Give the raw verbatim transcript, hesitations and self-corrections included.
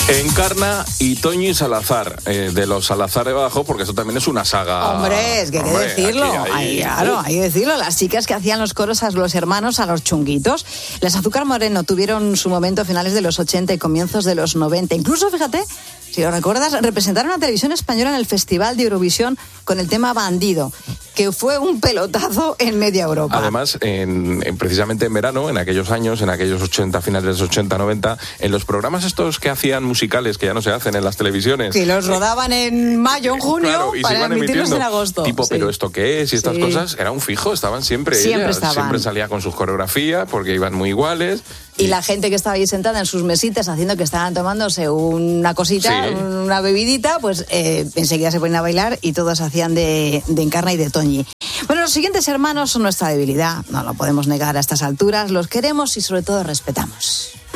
Encarna y Toñi Salazar, eh, de los Salazar de Abajo, porque eso también es una saga. Hombre, es que hay que Hombre, decirlo. aquí, ahí, Ay, claro, hay que decirlo. Las chicas que hacían los coros a los hermanos, a los chunguitos. Las Azúcar Moreno tuvieron su momento a finales de los ochenta y comienzos de los noventa. Incluso, fíjate, si lo recuerdas, representaron a Televisión Española en el Festival de Eurovisión con el tema Bandido, que fue un pelotazo en media Europa. Además, en, en, precisamente en verano, en aquellos años, en aquellos ochenta, finales de los ochenta, noventa, en los programas estos que hacían musicales, que ya no se hacen en las televisiones. Que los rodaban en mayo, en junio, claro, y para emitirlos en agosto. Tipo, sí. ¿pero esto qué es? Y estas sí. cosas, era un fijo, estaban siempre Siempre ellas. estaban. Siempre salía con sus coreografías, porque iban muy iguales. Y, y la gente que estaba ahí sentada en sus mesitas haciendo que estaban tomándose una cosita, sí. una bebidita, pues eh, enseguida se ponían a bailar y todos hacían de, de Encarna y de Toñi. Bueno, los siguientes hermanos son nuestra debilidad, no lo podemos negar a estas alturas, los queremos y sobre todo respetamos.